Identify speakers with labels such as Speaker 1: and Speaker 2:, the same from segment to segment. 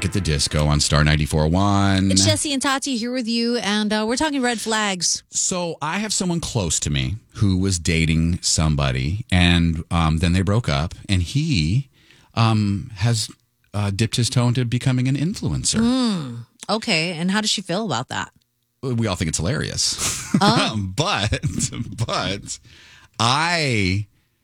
Speaker 1: at the Disco on Star 94.1.
Speaker 2: It's Jesse and Tati here with you, and we're talking red flags.
Speaker 1: So I have someone close to me who was dating somebody, and then they broke up, and he has dipped his toe into becoming an influencer.
Speaker 2: Okay, and how does she feel about that?
Speaker 1: We all think it's hilarious. But I,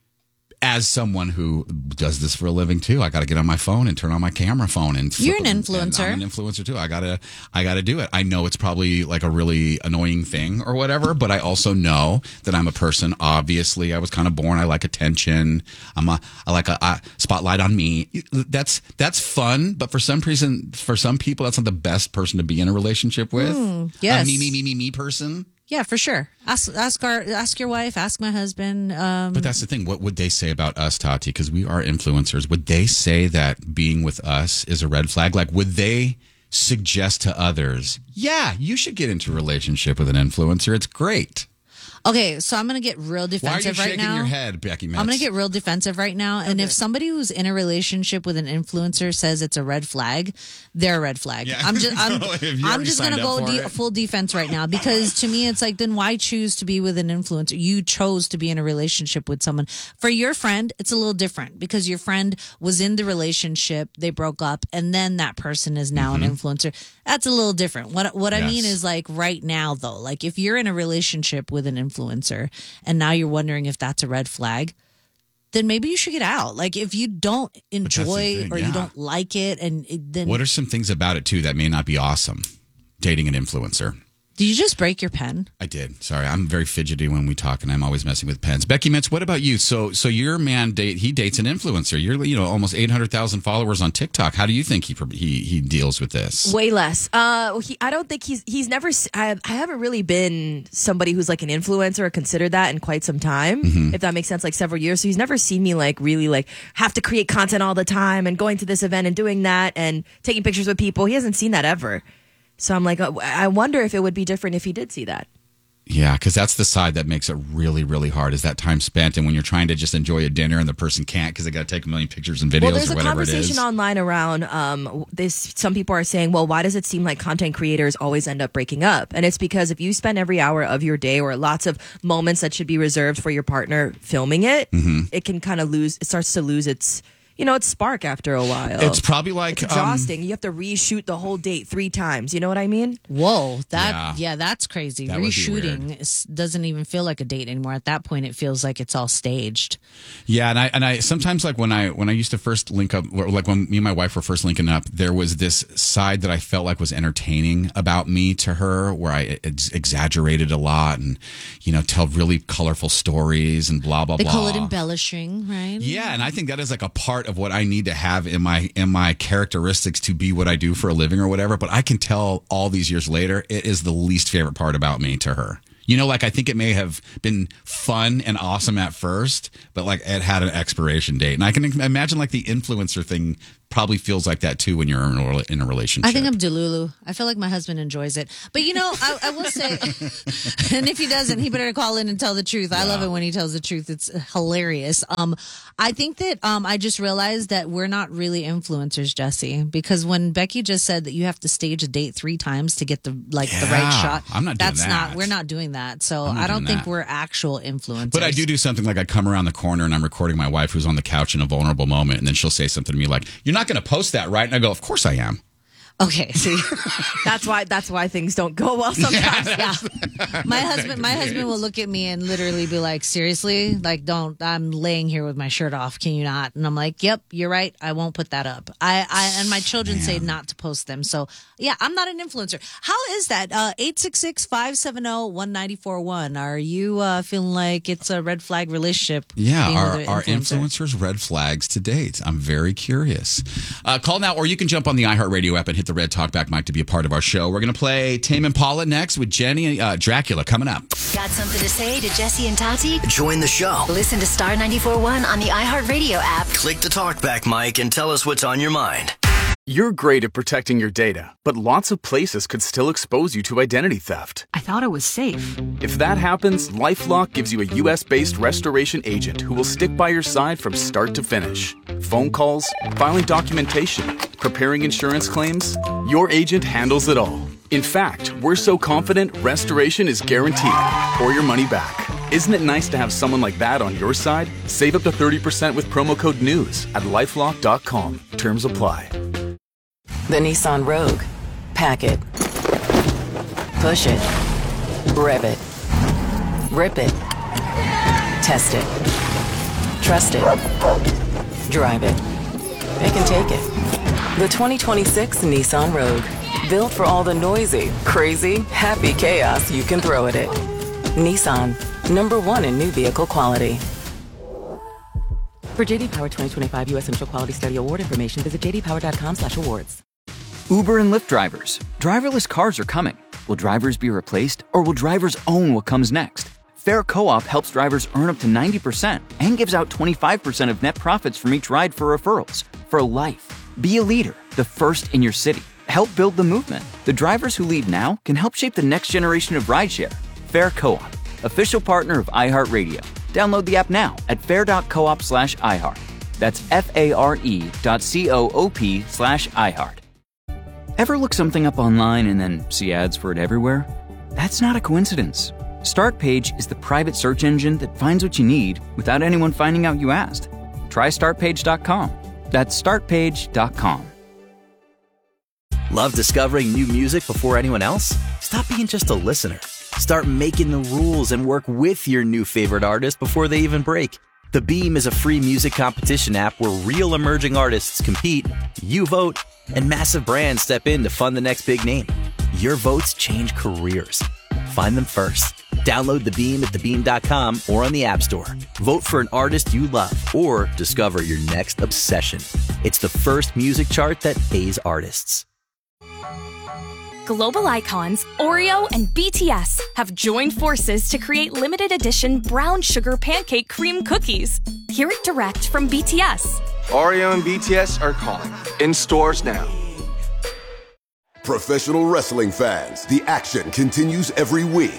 Speaker 1: as someone who does this for a living too, I got to get on my phone and turn on my camera phone and
Speaker 2: you're an influencer.
Speaker 1: I'm an influencer too. I gotta do it. I know it's probably like a really annoying thing or whatever, but I also know that I'm a person. Obviously, I was kind of born. I like attention. I like a spotlight on me. That's fun, but for some reason, for some people, that's not the best person to be in a relationship with.
Speaker 2: Yes,
Speaker 1: me person.
Speaker 2: Yeah, for sure. Ask your wife. Ask my husband.
Speaker 1: But that's the thing. What would they say about us, Tati? Because we are influencers. Would they say that being with us is a red flag? Like, would they suggest to others, yeah, you should get into a relationship with an influencer? It's great.
Speaker 2: Okay, so I'm going to get real defensive right now.
Speaker 1: Why are you shaking your head, Becky Metz?
Speaker 2: I'm going to get real defensive right now. And if somebody who's in a relationship with an influencer says it's a red flag, they're a red flag.
Speaker 1: Yeah.
Speaker 2: I'm just going to go full defense right now, because to me, it's like, then why choose to be with an influencer? You chose to be in a relationship with someone. For your friend, it's a little different, because your friend was in the relationship, they broke up, and then that person is now an influencer. That's a little different. What I mean is, like, right now, though, like if you're in a relationship with an influencer and now you're wondering if that's a red flag, then maybe you should get out. Like, if you don't enjoy or you don't like it, and then
Speaker 1: what are some things about it too that may not be awesome? Dating an influencer.
Speaker 2: Did you just break your pen?
Speaker 1: I did. Sorry, I'm very fidgety when we talk, and I'm always messing with pens. Becky Metz, what about you? So your man he dates an influencer. You're almost 800,000 followers on TikTok. How do you think he deals with this?
Speaker 3: Way less. I don't think he's never. I haven't really been somebody who's like an influencer or considered that in quite some time. If that makes sense, like several years. So he's never seen me like really like have to create content all the time and going to this event and doing that and taking pictures with people. He hasn't seen that ever. So I'm like, I wonder if it would be different if he did see that.
Speaker 1: Yeah, because that's the side that makes it really, really hard, is that time spent. And when you're trying to just enjoy a dinner and the person can't because they got to take a million pictures and videos or whatever it is.
Speaker 3: Well, there's a conversation online around this. Some people are saying, well, why does it seem like content creators always end up breaking up? And it's because if you spend every hour of your day or lots of moments that should be reserved for your partner filming it, it can kind of it starts to lose its... it's spark after a while.
Speaker 1: It's probably like...
Speaker 3: It's exhausting. You have to reshoot the whole date 3 times. You know what I mean?
Speaker 2: Whoa. That's crazy.
Speaker 1: That
Speaker 2: Reshooting doesn't even feel like a date anymore. At that point, it feels like it's all staged.
Speaker 1: Yeah, and I sometimes, like when I used to first link up, or like when me and my wife were first linking up, there was this side that I felt like was entertaining about me to her, where I exaggerated a lot and, tell really colorful stories and blah, blah, blah.
Speaker 2: They call it embellishing, right?
Speaker 1: Yeah, and I think that is like a part of what I need to have in my characteristics to be what I do for a living or whatever. But I can tell all these years later, it is the least favorite part about me to her. Like I think it may have been fun and awesome at first, but like it had an expiration date. And I can imagine like the influencer thing probably feels like that too when you're in a relationship.
Speaker 2: I think I'm Delulu. I feel like my husband enjoys it. But I will say, and if he doesn't, he better call in and tell the truth. I love it when he tells the truth. It's hilarious. I think that I just realized that we're not really influencers, Jesse, because when Becky just said that you have to stage a date 3 times to get the right shot,
Speaker 1: I'm not doing that.
Speaker 2: We're not doing that. So I don't think we're actual influencers.
Speaker 1: But I do something like I come around the corner and I'm recording my wife who's on the couch in a vulnerable moment, and then she'll say something to me like, "You're not going to post that, right?" And I go, "Of course I am."
Speaker 2: Okay, see,
Speaker 3: that's why things don't go well sometimes.
Speaker 2: Yeah. My husband will look at me and literally be like, "Seriously? Like, don't, I'm laying here with my shirt off. Can you not?" And I'm like, "Yep, you're right. I won't put that up." And my children say not to post them. So yeah, I'm not an influencer. How is that? 866-570-1941. Are you feeling like it's a red flag relationship?
Speaker 1: Yeah, are influencers red flags to date? I'm very curious. Call now, or you can jump on the iHeartRadio app and hit the red talkback mic to be a part of our show. We're going to play Tame Impala next with Jenny Dracula coming up.
Speaker 4: Got something to say to Jesse and Tati?
Speaker 5: Join the show.
Speaker 4: Listen to Star 94.1 on the iHeartRadio app.
Speaker 5: Click the talkback mic and tell us what's on your mind.
Speaker 6: You're great at protecting your data, but lots of places could still expose you to identity theft.
Speaker 7: I thought it was safe.
Speaker 6: If that happens, LifeLock gives you a U.S.-based restoration agent who will stick by your side from start to finish. Phone calls, filing documentation, preparing insurance claims, your agent handles it all. In fact, we're so confident restoration is guaranteed or your money back. Isn't it nice to have someone like that on your side? Save up to 30% with promo code NEWS at LifeLock.com. Terms apply.
Speaker 7: The Nissan Rogue. Pack it. Push it. Rev it. Rip it. Test it. Trust it. Drive it. Pick and take it. The 2026 Nissan Rogue. Built for all the noisy, crazy, happy chaos you can throw at it. Nissan. #1 in new vehicle quality. For JD Power 2025 U.S. Central Quality Study Award information, visit jdpower.com/awards.
Speaker 8: Uber and Lyft drivers. Driverless cars are coming. Will drivers be replaced, or will drivers own what comes next? Fair Co-op helps drivers earn up to 90% and gives out 25% of net profits from each ride for referrals. For life. Be a leader, the first in your city. Help build the movement. The drivers who lead now can help shape the next generation of rideshare. Fair Co-op, official partner of iHeartRadio. Download the app now at fair.coop/iHeart. That's FARE.coop/iHeart. Ever look something up online and then see ads for it everywhere? That's not a coincidence. Startpage is the private search engine that finds what you need without anyone finding out you asked. Try Startpage.com. That's Startpage.com.
Speaker 9: Love discovering new music before anyone else? Stop being just a listener. Start making the rules and work with your new favorite artist before they even break. The Beam is a free music competition app where real emerging artists compete, you vote, and massive brands step in to fund the next big name. Your votes change careers. Find them first. Download The Beam at thebeam.com or on the App Store. Vote for an artist you love or discover your next obsession. It's the first music chart that pays artists.
Speaker 10: Global icons Oreo and BTS have joined forces to create limited edition brown sugar pancake cream cookies. Hear it direct from BTS.
Speaker 11: Oreo and BTS are calling. In stores now.
Speaker 12: Professional wrestling fans, the action continues every week.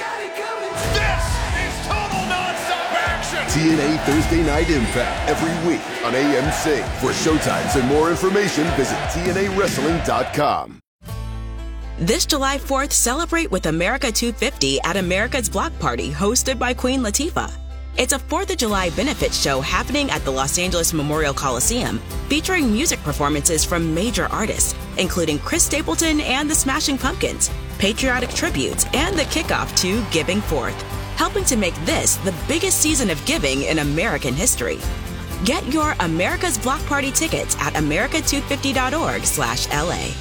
Speaker 13: This is total nonstop action!
Speaker 12: TNA Thursday Night Impact every week on AMC. For showtimes and more information, visit TNAWrestling.com.
Speaker 14: This July 4th, celebrate with America 250 at America's Block Party, hosted by Queen Latifah. It's a 4th of July benefit show happening at the Los Angeles Memorial Coliseum, featuring music performances from major artists, including Chris Stapleton and the Smashing Pumpkins, patriotic tributes, and the kickoff to Giving Forth, helping to make this the biggest season of giving in American history. Get your America's Block Party tickets at america250.org/LA.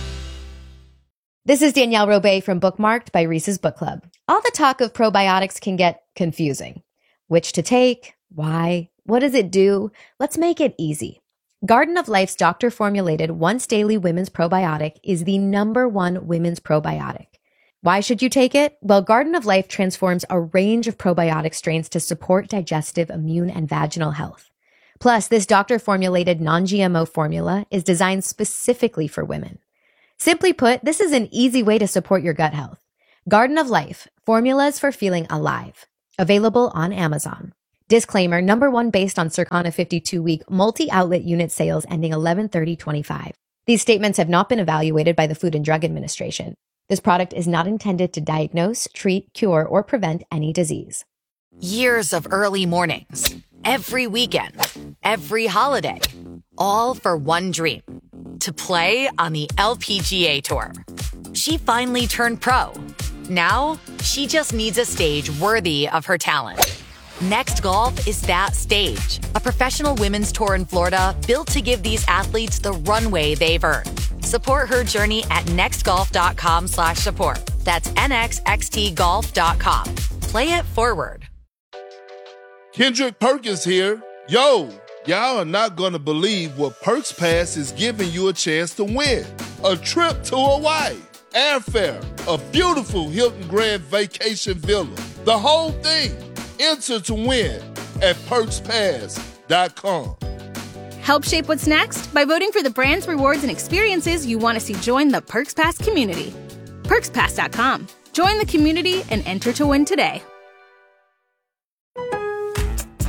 Speaker 15: This is Danielle Robay from Bookmarked by Reese's Book Club. All the talk of probiotics can get confusing. Which to take? Why? What does it do? Let's make it easy. Garden of Life's doctor-formulated once-daily women's probiotic is the #1 women's probiotic. Why should you take it? Well, Garden of Life transforms a range of probiotic strains to support digestive, immune, and vaginal health. Plus, this doctor-formulated non-GMO formula is designed specifically for women. Simply put, this is an easy way to support your gut health. Garden of Life, formulas for feeling alive. Available on Amazon. Disclaimer, #1 based on Circana 52-week multi-outlet unit sales ending 11/30/25. These statements have not been evaluated by the Food and Drug Administration. This product is not intended to diagnose, treat, cure, or prevent any disease.
Speaker 16: Years of early mornings, every weekend, every holiday, all for one dream, to play on the LPGA Tour. She finally turned pro. Now, she just needs a stage worthy of her talent. Next Golf is that stage. A professional women's tour in Florida built to give these athletes the runway they've earned. Support her journey at nextgolf.com/support. That's nxxtgolf.com. Play it forward.
Speaker 17: Kendrick Perkins here. Yo, y'all are not going to believe what Perks Pass is giving you a chance to win. A trip to Hawaii. Airfare, a beautiful Hilton Grand Vacation Villa. The whole thing. Enter to win at PerksPass.com.
Speaker 10: Help shape what's next by voting for the brands, rewards, and experiences you want to see join the Perks Pass community. PerksPass.com. Join the community and enter to win today.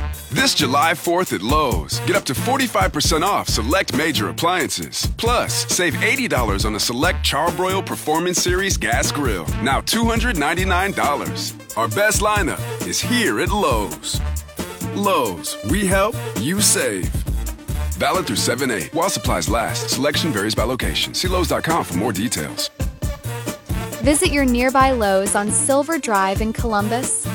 Speaker 18: This July 4th at Lowe's, get up to 45% off select major appliances. Plus, save $80 on a select Charbroil Performance Series gas grill. Now $299. Our best lineup is here at Lowe's. Lowe's, we help, you save. Valid through 7/8. While supplies last, selection varies by location. See Lowe's.com for more details.
Speaker 19: Visit your nearby Lowe's on Silver Drive in Columbus.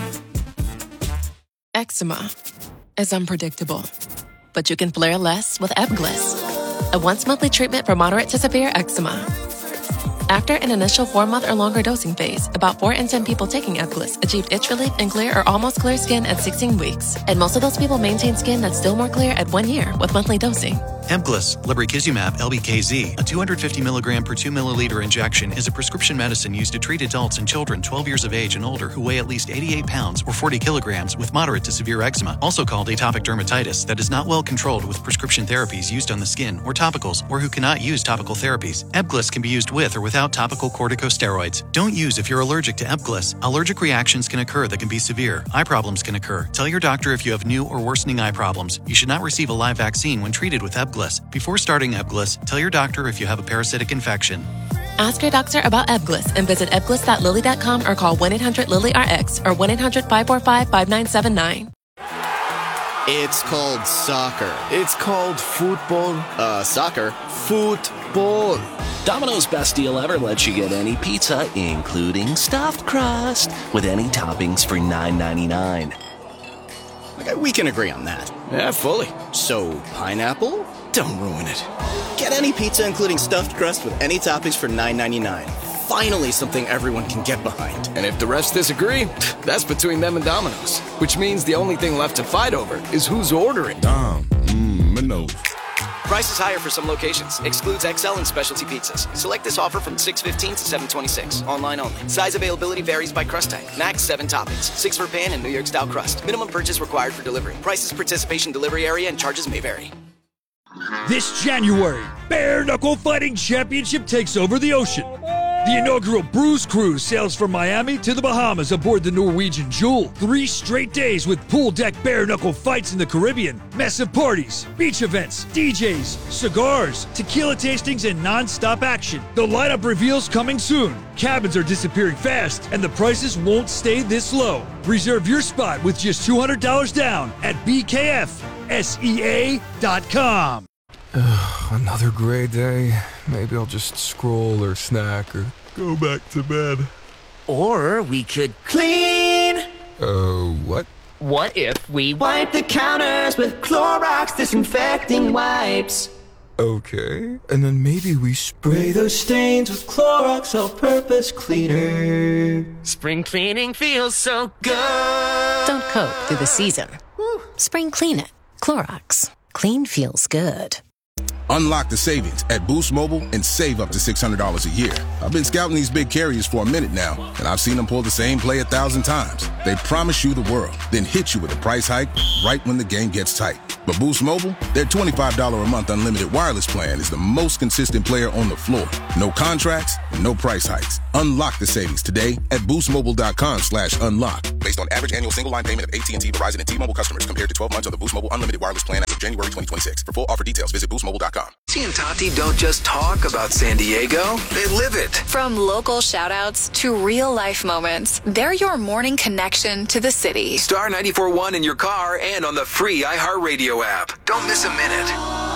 Speaker 20: Eczema is unpredictable, but you can flare less with Ebglyss, a once-monthly treatment for moderate to severe eczema. After an initial 4-month or longer dosing phase, about 4 in 10 people taking Ebglyss achieved itch relief and clear or almost clear skin at 16 weeks. And most of those people maintain skin that's still more clear at 1 year with monthly dosing.
Speaker 21: Ebglyss, lebrikizumab LBKZ, a 250 milligram per 2 milliliter injection, is a prescription medicine used to treat adults and children 12 years of age and older who weigh at least 88 pounds or 40 kilograms with moderate to severe eczema, also called atopic dermatitis, that is not well controlled with prescription therapies used on the skin or topicals, or who cannot use topical therapies. Ebglyss can be used with or without topical corticosteroids. Don't use if you're allergic to Ebglyss. Allergic reactions can occur that can be severe. Eye problems can occur. Tell your doctor if you have new or worsening eye problems. You should not receive a live vaccine when treated with Ebglyss. Before starting Ebglyss, tell your doctor if you have a parasitic infection.
Speaker 20: Ask your doctor about Ebglyss and visit ebglyss.lilly.com or call 1-800-LILY-RX or 1-800-545-5979.
Speaker 22: It's called soccer. It's called football. Soccer. Football.
Speaker 23: Domino's best deal ever lets you get any pizza, including stuffed crust, with any toppings for $9.99.
Speaker 22: Okay, we can agree on that.
Speaker 23: Yeah, fully.
Speaker 22: So, pineapple? Don't ruin it. Get any pizza, including stuffed crust, with any toppings for $9.99. Finally, something everyone can get behind.
Speaker 24: And if the refs disagree, that's between them and Domino's. Which means the only thing left to fight over is who's ordering.
Speaker 22: Domino's. Price is higher for some locations. Excludes XL and specialty pizzas. Select this offer from 6/15 to 7/26. Online only. Size availability varies by crust type. Max 7 toppings. 6 for pan and New York style crust. Minimum purchase required for delivery. Prices, participation, delivery area, and charges may vary.
Speaker 25: This January, Bare Knuckle Fighting Championship takes over the ocean. The inaugural Bruise Cruise sails from Miami to the Bahamas aboard the Norwegian Jewel. 3 straight days with pool deck bare knuckle fights in the Caribbean, massive parties, beach events, DJs, cigars, tequila tastings, and non-stop action. The lineup reveals coming soon. Cabins are disappearing fast, and the prices won't stay this low. Reserve your spot with just $200 down at BKFSEA.com.
Speaker 26: Another gray day. Maybe I'll just scroll or snack or go back to bed.
Speaker 27: Or we could clean.
Speaker 26: What?
Speaker 27: What if we wipe the counters with Clorox disinfecting wipes?
Speaker 26: Okay. And then maybe we
Speaker 27: Spray those stains with Clorox all-purpose cleaner. Spring cleaning feels so good.
Speaker 16: Don't cope through the season. Spring clean it. Clorox. Clean feels good.
Speaker 28: Unlock the savings at Boost Mobile and save up to $600 a year. I've been scouting these big carriers for a minute now, and I've seen them pull the same play 1,000 times. They promise you the world, then hit you with a price hike right when the game gets tight. But Boost Mobile, their $25 a month unlimited wireless plan is the most consistent player on the floor. No contracts, no price hikes. Unlock the savings today at boostmobile.com/unlock. Based on average annual single line payment of AT&T, Verizon, and T-Mobile customers compared to 12 months of the Boost Mobile unlimited wireless plan as of January 2026. For full offer details, visit boostmobile.com.
Speaker 5: T and Tati don't just talk about San Diego, they live it.
Speaker 29: From local shout-outs to real-life moments, they're your morning connection to the city.
Speaker 5: Star 94.1 in your car and on the free iHeartRadio app. Don't miss a minute.